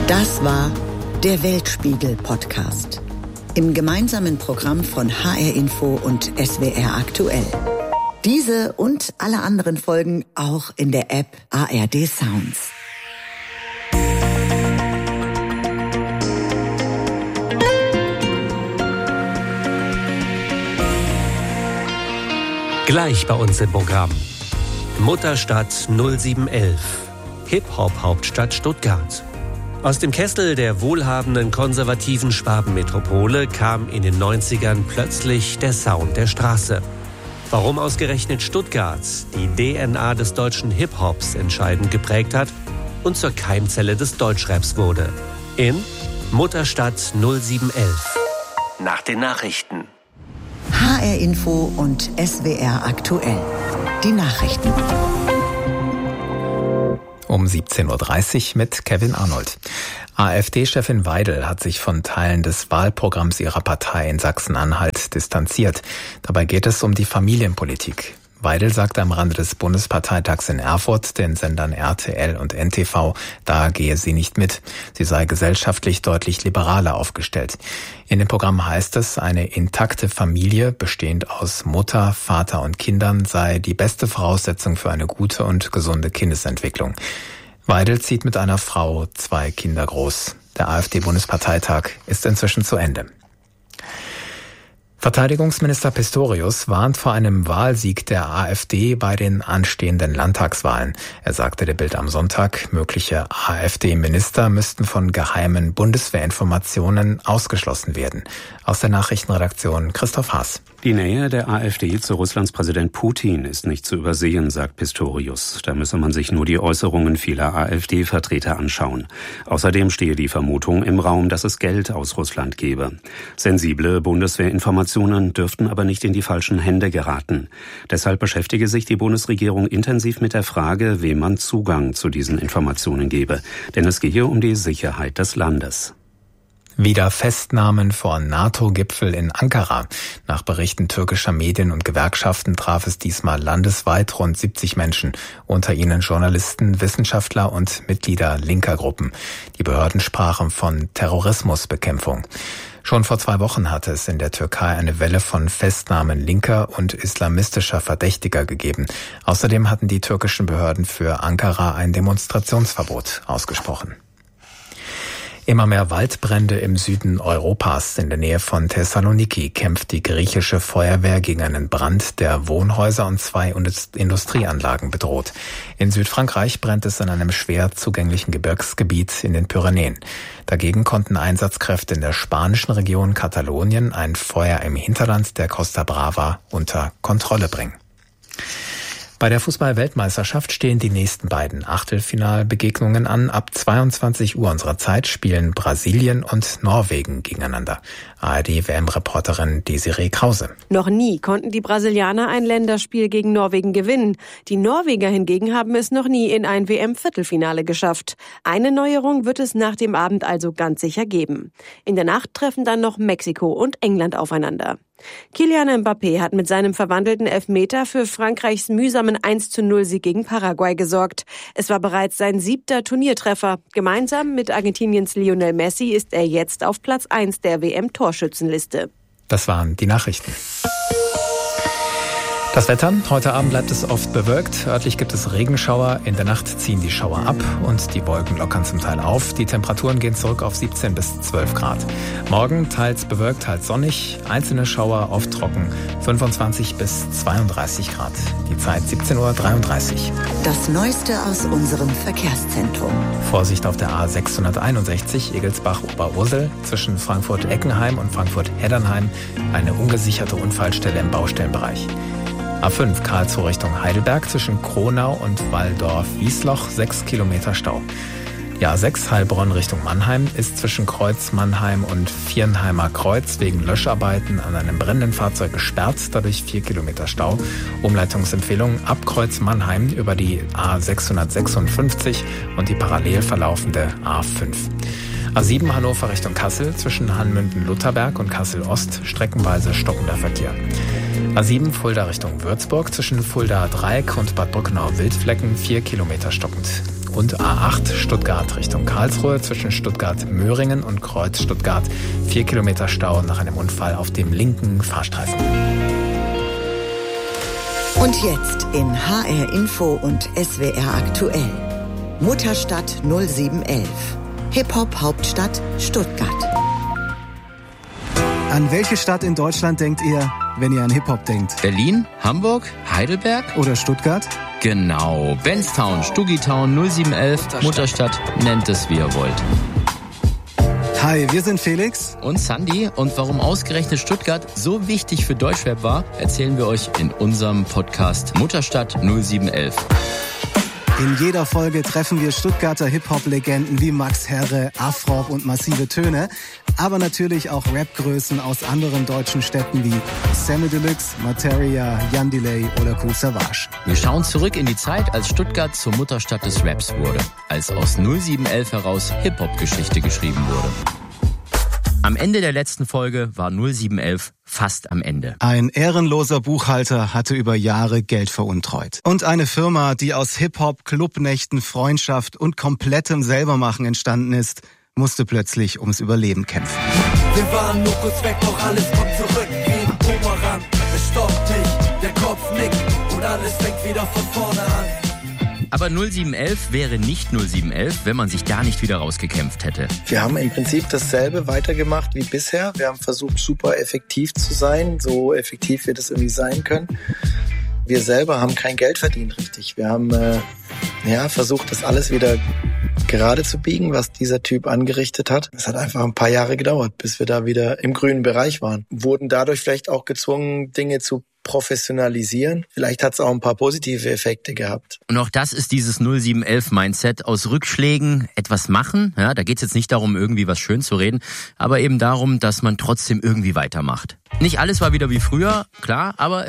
Das war der Weltspiegel-Podcast. Im gemeinsamen Programm von HR Info und SWR Aktuell. Diese und alle anderen Folgen auch in der App ARD Sounds. Gleich bei uns im Programm. Mutterstadt 0711. Hip-Hop-Hauptstadt Stuttgart. Aus dem Kessel der wohlhabenden konservativen Schwabenmetropole kam in den 90ern plötzlich der Sound der Straße. Warum ausgerechnet Stuttgart die DNA des deutschen Hip-Hops entscheidend geprägt hat und zur Keimzelle des Deutschraps wurde. In Mutterstadt 0711. Nach den Nachrichten. HR Info und SWR Aktuell. Die Nachrichten. Um 17.30 Uhr mit Kevin Arnold. AfD-Chefin Weidel hat sich von Teilen des Wahlprogramms ihrer Partei in Sachsen-Anhalt distanziert. Dabei geht es um die Familienpolitik. Weidel sagte am Rande des Bundesparteitags in Erfurt den Sendern RTL und NTV, da gehe sie nicht mit. Sie sei gesellschaftlich deutlich liberaler aufgestellt. In dem Programm heißt es, eine intakte Familie, bestehend aus Mutter, Vater und Kindern, sei die beste Voraussetzung für eine gute und gesunde Kindesentwicklung. Weidel zieht mit einer Frau 2 Kinder groß. Der AfD-Bundesparteitag ist inzwischen zu Ende. Verteidigungsminister Pistorius warnt vor einem Wahlsieg der AfD bei den anstehenden Landtagswahlen. Er sagte der Bild am Sonntag, mögliche AfD-Minister müssten von geheimen Bundeswehrinformationen ausgeschlossen werden. Aus der Nachrichtenredaktion Christoph Haas. Die Nähe der AfD zu Russlands Präsident Putin ist nicht zu übersehen, sagt Pistorius. Da müsse man sich nur die Äußerungen vieler AfD-Vertreter anschauen. Außerdem stehe die Vermutung im Raum, dass es Geld aus Russland gebe. Sensible Bundeswehrinformationen dürften aber nicht in die falschen Hände geraten. Deshalb beschäftige sich die Bundesregierung intensiv mit der Frage, wem man Zugang zu diesen Informationen gebe. Denn es gehe um die Sicherheit des Landes. Wieder Festnahmen vor NATO-Gipfel in Ankara. Nach Berichten türkischer Medien und Gewerkschaften traf es diesmal landesweit rund 70 Menschen, unter ihnen Journalisten, Wissenschaftler und Mitglieder linker Gruppen. Die Behörden sprachen von Terrorismusbekämpfung. Schon vor 2 Wochen hatte es in der Türkei eine Welle von Festnahmen linker und islamistischer Verdächtiger gegeben. Außerdem hatten die türkischen Behörden für Ankara ein Demonstrationsverbot ausgesprochen. Immer mehr Waldbrände im Süden Europas. In der Nähe von Thessaloniki kämpft die griechische Feuerwehr gegen einen Brand, der Wohnhäuser und 2 Industrieanlagen bedroht. In Südfrankreich brennt es in einem schwer zugänglichen Gebirgsgebiet in den Pyrenäen. Dagegen konnten Einsatzkräfte in der spanischen Region Katalonien ein Feuer im Hinterland der Costa Brava unter Kontrolle bringen. Bei der Fußball-Weltmeisterschaft stehen die nächsten beiden Achtelfinalbegegnungen an. Ab 22 Uhr unserer Zeit spielen Brasilien und Norwegen gegeneinander. ARD-WM-Reporterin Desiree Krause. Noch nie konnten die Brasilianer ein Länderspiel gegen Norwegen gewinnen. Die Norweger hingegen haben es noch nie in ein WM-Viertelfinale geschafft. Eine Neuerung wird es nach dem Abend also ganz sicher geben. In der Nacht treffen dann noch Mexiko und England aufeinander. Kylian Mbappé hat mit seinem verwandelten Elfmeter für Frankreichs mühsamen 1:0-Sieg gegen Paraguay gesorgt. Es war bereits sein 7. Turniertreffer. Gemeinsam mit Argentiniens Lionel Messi ist er jetzt auf Platz 1 der WM-Torschützenliste. Das waren die Nachrichten. Das Wetter. Heute Abend bleibt es oft bewölkt. Örtlich gibt es Regenschauer. In der Nacht ziehen die Schauer ab und die Wolken lockern zum Teil auf. Die Temperaturen gehen zurück auf 17 bis 12 Grad. Morgen teils bewölkt, teils sonnig. Einzelne Schauer, oft trocken. 25 bis 32 Grad. Die Zeit 17:33 Uhr. Das Neueste aus unserem Verkehrszentrum. Vorsicht auf der A661 Egelsbach-Oberursel zwischen Frankfurt-Eckenheim und Frankfurt-Heddernheim. Eine ungesicherte Unfallstelle im Baustellenbereich. A5 Karlsruhe Richtung Heidelberg zwischen Kronau und Walldorf-Wiesloch 6 Kilometer Stau. Die A6 Heilbronn Richtung Mannheim ist zwischen Kreuz Mannheim und Viernheimer Kreuz wegen Löscharbeiten an einem brennenden Fahrzeug gesperrt, dadurch 4 Kilometer Stau. Umleitungsempfehlung ab Kreuz Mannheim über die A656 und die parallel verlaufende A5. A7 Hannover Richtung Kassel zwischen Hanmünden-Lutherberg und Kassel-Ost streckenweise stockender Verkehr. A7 Fulda Richtung Würzburg zwischen Fulda Dreieck und Bad Brückenau Wildflecken 4 Kilometer stockend. Und A8 Stuttgart Richtung Karlsruhe zwischen Stuttgart-Möhringen und Kreuz Stuttgart. 4 Kilometer Stau nach einem Unfall auf dem linken Fahrstreifen. Und jetzt in HR Info und SWR aktuell. Mutterstadt 0711. Hip-Hop-Hauptstadt Stuttgart. An welche Stadt in Deutschland denkt ihr, wenn ihr an Hip-Hop denkt? Berlin, Hamburg, Heidelberg? Oder Stuttgart? Genau, Benztown, Stuggitown 0711, Mutterstadt, nennt es wie ihr wollt. Hi, wir sind Felix und Sandy, und warum ausgerechnet Stuttgart so wichtig für Deutschrap war, erzählen wir euch in unserem Podcast Mutterstadt 0711. In jeder Folge treffen wir Stuttgarter Hip-Hop-Legenden wie Max Herre, Afrob und Massive Töne, aber natürlich auch Rap-Größen aus anderen deutschen Städten wie Samy Deluxe, Materia, Jan Delay oder Kool Savas. Wir schauen zurück in die Zeit, als Stuttgart zur Mutterstadt des Raps wurde, als aus 0711 heraus Hip-Hop-Geschichte geschrieben wurde. Am Ende der letzten Folge war 0711 fast am Ende. Ein ehrenloser Buchhalter hatte über Jahre Geld veruntreut. Und eine Firma, die aus Hip-Hop, Clubnächten, Freundschaft und komplettem Selbermachen entstanden ist, musste plötzlich ums Überleben kämpfen. Wir waren nur kurz weg, doch alles kommt zurück wie ein Bumerang. Es stoppt nicht, der Kopf nickt und alles fängt wieder von vorne an. Aber 0711 wäre nicht 0711, wenn man sich da nicht wieder rausgekämpft hätte. Wir haben im Prinzip dasselbe weitergemacht wie bisher. Wir haben versucht, super effektiv zu sein, so effektiv wir das irgendwie sein können. Wir selber haben kein Geld verdient, richtig. Wir haben versucht, das alles wieder gerade zu biegen, was dieser Typ angerichtet hat. Es hat einfach ein paar Jahre gedauert, bis wir da wieder im grünen Bereich waren. Wurden dadurch vielleicht auch gezwungen, Dinge zu professionalisieren. Vielleicht hat es auch ein paar positive Effekte gehabt. Und auch das ist dieses 0711-Mindset, aus Rückschlägen etwas machen. Ja, da geht es jetzt nicht darum, irgendwie was schön zu reden, aber eben darum, dass man trotzdem irgendwie weitermacht. Nicht alles war wieder wie früher, klar, aber